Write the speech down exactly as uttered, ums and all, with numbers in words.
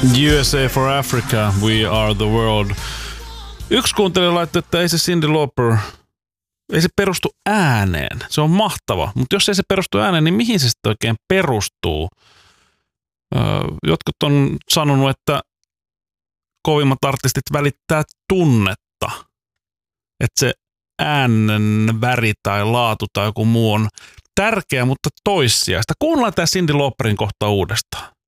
U S A for Africa, we are the world. Yksi kuuntelija laittoi, että ei se Cyndi Lauper, ei se perustu ääneen. Se on mahtava, mutta jos ei se perustu ääneen, niin mihin se sitten oikein perustuu? Jotkut on sanonut, että kovimmat artistit välittää tunnetta. Että se äänen väri tai laatu tai joku muu on tärkeä, mutta toissijaista. Kuunnellaan tämä Cyndi Lauperin kohta uudestaan.